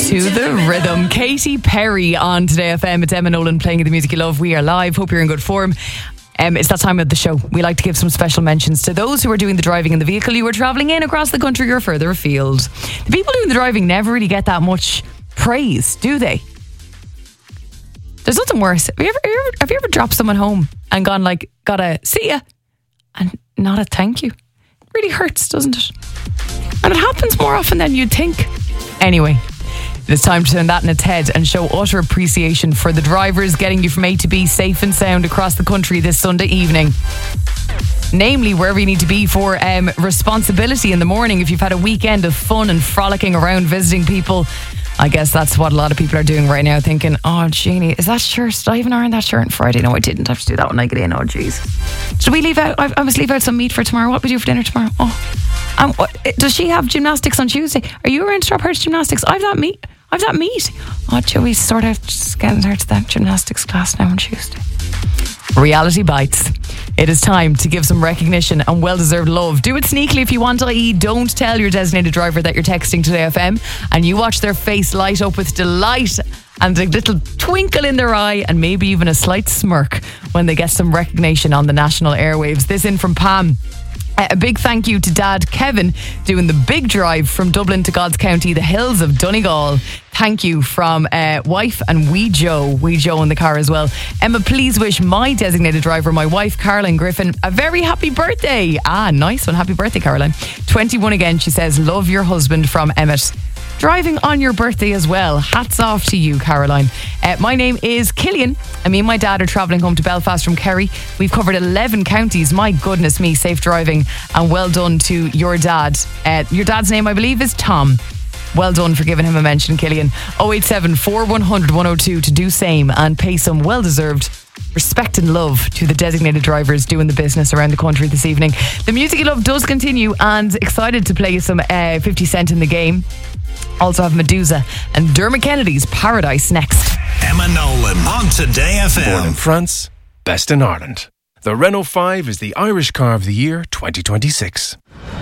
to the rhythm. Katy Perry on Today FM. It's Emma Nolan playing the music you love. We are live. Hope you're in good form. It's that time of the show. We like to give some special mentions to those who are doing the driving in the vehicle you are travelling in across the country or further afield. The people doing the driving never really get that much praise, do they? There's nothing worse. Have you ever dropped someone home and gone like, gotta see ya, and not a thank you? It really hurts, doesn't it? And it happens more often than you'd think. Anyway, it's time to turn that in its head and show utter appreciation for the drivers getting you from A to B safe and sound across the country this Sunday evening. Namely, wherever you need to be for responsibility in the morning. If you've had a weekend of fun and frolicking around visiting people, I guess that's what a lot of people are doing right now, thinking, oh, Jeannie, is that shirt? Did I even iron that shirt on Friday? No, I didn't. I have to do that when I get in. Oh, jeez. Should we leave out? I must leave out some meat for tomorrow. What do we do for dinner tomorrow? Oh, does she have gymnastics on Tuesday? Are you around to drop her to gymnastics? I've that meat. Oh, Joey, sort out just getting her to that gymnastics class now on Tuesday. Reality bites. It is time to give some recognition and well-deserved love. Do it sneakily if you want, i.e. don't tell your designated driver that you're texting Today FM, and you watch their face light up with delight and a little twinkle in their eye and maybe even a slight smirk when they get some recognition on the national airwaves. This in from Pam. A big thank you to Dad Kevin doing the big drive from Dublin to God's County, the hills of Donegal. Thank you from wife and wee Joe in the car as well. Emma, please wish my designated driver, my wife Caroline Griffin, a very happy birthday. Nice one. Happy birthday, Caroline. 21 again, she says. Love your husband from Emmett. Driving on your birthday as well. Hats off to you, Caroline. My name is Killian, and me and my dad are travelling home to Belfast from Kerry. We've covered 11 counties. My goodness me, safe driving, and well done to your dad. Your dad's name, I believe, is Tom. Well done for giving him a mention, Killian. 087 4100 102 to do same and pay some well-deserved respect and love to the designated drivers doing the business around the country this evening. The music you love does continue, and excited to play you some 50 Cent in the Game. Also have Medusa and Dermot Kennedy's Paradise next. Emma Nolan on Today FM. Born in France, best in Ireland. The Renault 5 is the Irish car of the year 2026.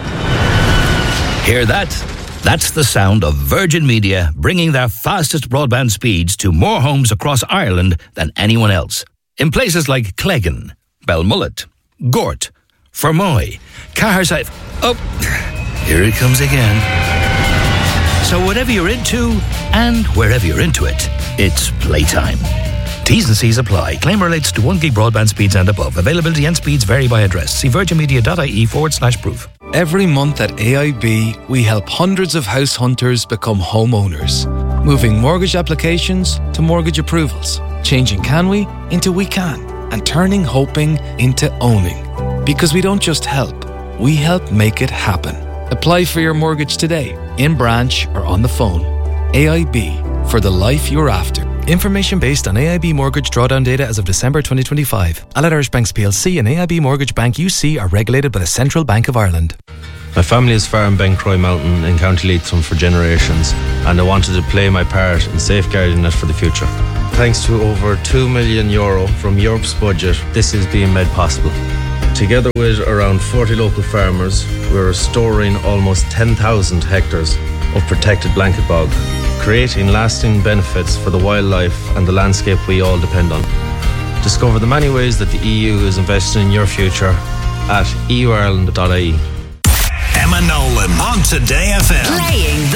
Hear that? That's the sound of Virgin Media bringing their fastest broadband speeds to more homes across Ireland than anyone else. In places like Cleggan, Belmullet, Gort, Fermoy, Caherside. Oh, here it comes again. So whatever you're into, and wherever you're into it, it's playtime. T's and C's apply. Claim relates to 1 gig broadband speeds and above. Availability and speeds vary by address. See virginmedia.ie/proof. Every month at AIB, we help hundreds of house hunters become homeowners. Moving mortgage applications to mortgage approvals. Changing can we into we can. And turning hoping into owning. Because we don't just help, we help make it happen. Apply for your mortgage today, in branch or on the phone. AIB, for the life you're after. Information based on AIB mortgage drawdown data as of December 2025. Allied Irish Banks plc and AIB Mortgage Bank UC are regulated by the Central Bank of Ireland. My family has farmed Bencroy Mountain in County Leitrim for generations, and I wanted to play my part in safeguarding it for the future. Thanks to over €2 million from Europe's budget, this is being made possible. Together with around 40 local farmers, we're restoring almost 10,000 hectares of protected blanket bog, creating lasting benefits for the wildlife and the landscape we all depend on. Discover the many ways that the EU is investing in your future at euireland.ie. Emma Nolan on Today FM. Playing